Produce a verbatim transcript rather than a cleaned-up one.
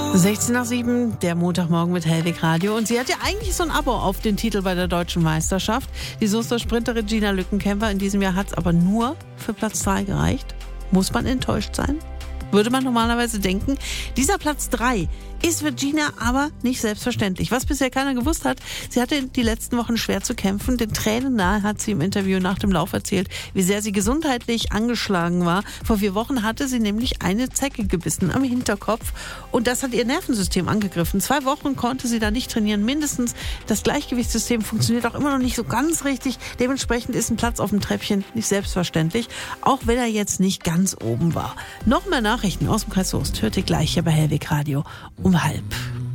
sechzehn nach sieben, der Montagmorgen mit Hellwig Radio. Und sie hat ja eigentlich so ein Abo auf den Titel bei der Deutschen Meisterschaft. Die Soester Sprinterin Gina Lückenkämper. In diesem Jahr hat es aber nur für Platz drei gereicht. Muss man enttäuscht sein? Würde man normalerweise denken. Dieser Platz drei ist für Gina aber nicht selbstverständlich. Was bisher keiner gewusst hat, sie hatte die letzten Wochen schwer zu kämpfen. Den Tränen nahe hat sie im Interview nach dem Lauf erzählt, wie sehr sie gesundheitlich angeschlagen war. Vor vier Wochen hatte sie nämlich eine Zecke gebissen am Hinterkopf und das hat ihr Nervensystem angegriffen. Zwei Wochen konnte sie da nicht trainieren, mindestens. Das Gleichgewichtssystem funktioniert auch immer noch nicht so ganz richtig. Dementsprechend ist ein Platz auf dem Treppchen nicht selbstverständlich, auch wenn er jetzt nicht ganz oben war. Noch mehr Nachrichten aus dem Kreis Soest hört ihr gleich hier bei Hellwig Radio um halb.